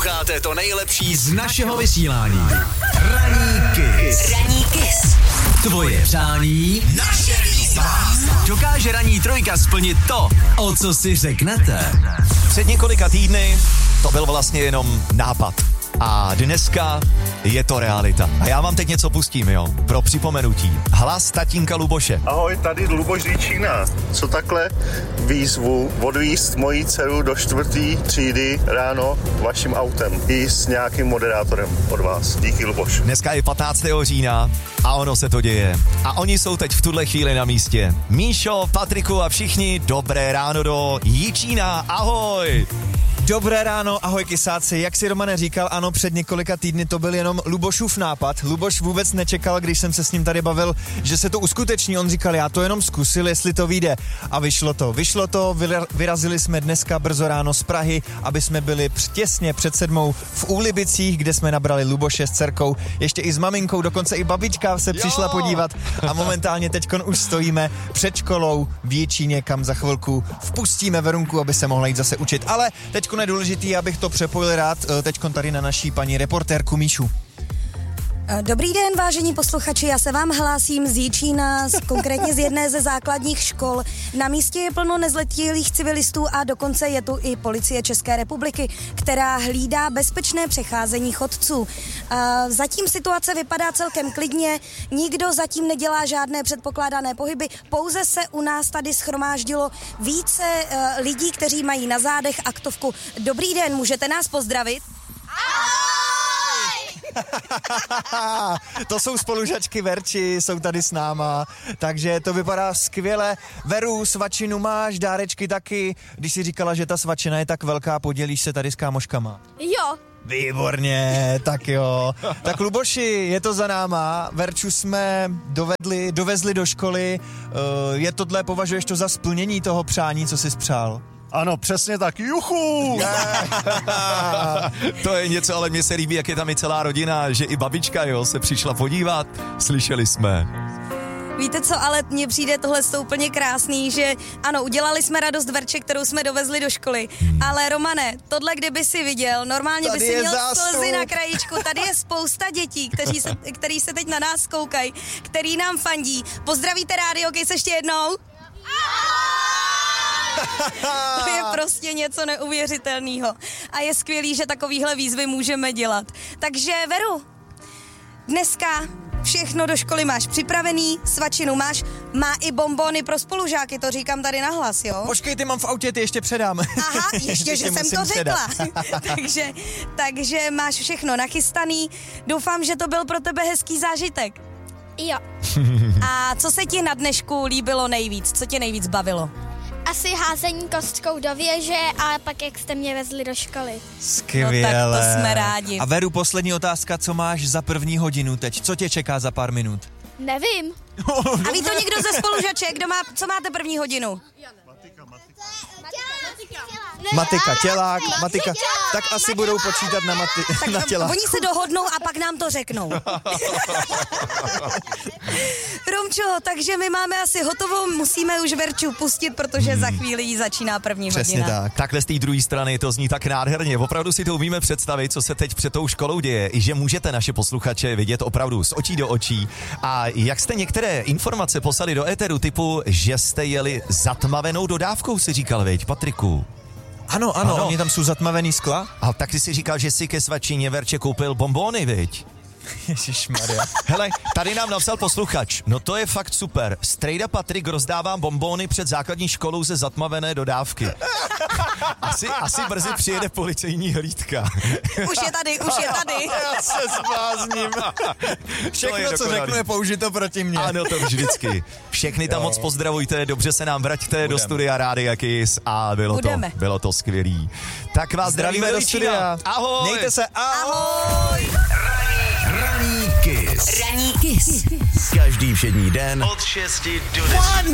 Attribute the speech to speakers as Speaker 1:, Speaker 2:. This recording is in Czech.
Speaker 1: Posloucháte to nejlepší z našeho vysílání. Ranní Kiss.
Speaker 2: Ranní Kiss.
Speaker 1: Tvoje přání, naše výzva. Dokáže ranní trojka splnit to, o co si řeknete?
Speaker 3: Před několika týdny to byl vlastně jenom nápad. A dneska je to realita. A já vám teď něco pustím, jo, pro připomenutí. Hlas tatínka Luboše.
Speaker 4: Ahoj, tady Luboš Říčína. Co takhle výzvu odvízt moji dceru do 4. třídy ráno vaším autem i s nějakým moderátorem od vás. Díky, Luboš.
Speaker 3: Dneska je 15. října a ono se to děje. A oni jsou teď v tuhle chvíli na místě. Míšo, Patriku a všichni, dobré ráno do Jičína. Ahoj!
Speaker 5: Dobré ráno, ahoj kysáci. Jak si Romane říkal, ano, před několika týdny to byl jenom Lubošův nápad. Luboš vůbec nečekal, když jsem se s ním tady bavil, že se to uskuteční. On říkal, já to jenom zkusil, jestli to vyjde. A vyšlo to, vyrazili jsme dneska brzo ráno z Prahy, aby jsme byli těsně před 7 v Úlibicích, kde jsme nabrali Luboše s dcerkou, ještě i s maminkou, dokonce i babička se přišla podívat a momentálně teďkon už stojíme před školou v Jičíně, kam za chvilku vpustíme Verunku, aby se mohla jít zase učit. Ale teďkon je důležitý, abych to přepojil rád teďkon tady na naší paní reportérku Míšu.
Speaker 2: Dobrý den, vážení posluchači, já se vám hlásím z Jičína, konkrétně z jedné ze základních škol. Na místě je plno nezletilých civilistů a dokonce je tu i policie České republiky, která hlídá bezpečné přecházení chodců. Zatím situace vypadá celkem klidně, nikdo zatím nedělá žádné předpokládané pohyby, pouze se u nás tady shromáždilo více lidí, kteří mají na zádech aktovku. Dobrý den, můžete nás pozdravit?
Speaker 5: To jsou spolužačky Verči, jsou tady s náma, takže to vypadá skvěle. Veru, svačinu máš, dárečky taky. Když jsi říkala, že ta svačina je tak velká, podělíš se tady s kámoškama?
Speaker 2: Jo.
Speaker 5: Výborně, tak jo. Tak Luboši, je to za náma, Verču jsme dovezli do školy, považuješ to za splnění toho přání, co jsi spřál?
Speaker 4: Ano, přesně tak. Juchu!
Speaker 3: To je něco, ale mně se líbí, jak je tam i celá rodina, že i babička, jo, se přišla podívat. Slyšeli jsme.
Speaker 2: Víte co, ale mně přijde tohle úplně krásný, že ano, udělali jsme radost Verče, kterou jsme dovezli do školy, ale Romane, tohle kdyby si viděl, normálně tady by si měl slzy na krajičku, tady je spousta dětí, který se teď na nás koukají, který nám fandí. Pozdravíte rádio Kiss ještě jednou? To je prostě něco neuvěřitelného. A je skvělý, že takovýhle výzvy můžeme dělat. Takže Veru, dneska všechno do školy máš připravený, svačinu máš, má i bonbony pro spolužáky, to říkám tady nahlas, jo?
Speaker 5: Počkej, ty mám v autě, ty ještě předám.
Speaker 2: Aha, ještě, že jsem to řekla. takže máš všechno nachystaný. Doufám, že to byl pro tebe hezký zážitek.
Speaker 6: Jo.
Speaker 2: A co se ti na dnešku líbilo nejvíc? Co tě nejvíc bavilo?
Speaker 6: Asi házení kostkou do věže, ale pak jak jste mě vezli do školy.
Speaker 5: Skvěle.
Speaker 2: No tak to jsme rádi.
Speaker 5: A Veru, poslední otázka, co máš za 1. hodinu teď? Co tě čeká za pár minut?
Speaker 6: Nevím.
Speaker 2: A ví to někdo ze spolužaček? Co máte 1. hodinu?
Speaker 5: Matika, tělák, matika. Tak asi budou počítat na tělák.
Speaker 2: Oni se dohodnou a pak nám to řeknou. Romčo, takže my máme asi hotovou, musíme už Verču pustit, protože za chvíli jí začíná 1. hodina.
Speaker 5: Přesně tak.
Speaker 3: Takhle z té druhé strany to zní tak nádherně. Opravdu si to umíme představit, co se teď před tou školou děje, i že můžete naše posluchače vidět opravdu z očí do očí. A jak jste některé informace poslali do éteru, typu, že jste jeli zatmavenou dodávkou, si říkal, viď, Patriku?
Speaker 5: Ano, oni tam jsou zatmavený skla.
Speaker 3: A tak ty si říkal, že si ke svačině Verče koupil bonbóny, viď?
Speaker 5: Ježišmarja.
Speaker 3: Hele, tady nám napsal posluchač. No to je fakt super. Strejda Patrik rozdává bonbóny před základní školou ze zatmavené dodávky. Asi brzy přijede policejní hlídka.
Speaker 2: Už je tady.
Speaker 5: Já se zblázním. Všechno, co řeknu, je použito proti mně.
Speaker 3: Ano, to vždycky. Všechny tam moc pozdravujte, dobře se nám vraťte do studia Rádia Kiss a bylo to skvělý. Tak vás zdravíme do studia. Ahoj.
Speaker 5: Mějte se,
Speaker 2: ahoj.
Speaker 1: Ranní Kiss.
Speaker 2: Ranní Kiss.
Speaker 1: Každý všední den od 6 do 10.